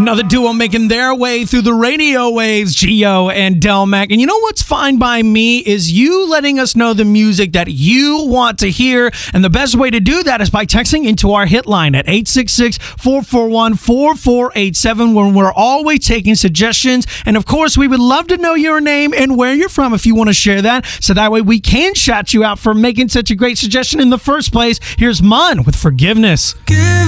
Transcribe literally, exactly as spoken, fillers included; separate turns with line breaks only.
Another duo making their way through the radio waves, Gio and Delmac. And you know what's fine by me is you letting us know the music that you want to hear. And the best way to do that is by texting into our hit line at eight six six, four four one, four four eight seven, when we're always taking suggestions. And of course, we would love to know your name and where you're from if you want to share that. So that way we can shout you out for making such a great suggestion in the first place. Here's Mun with Forgiveness.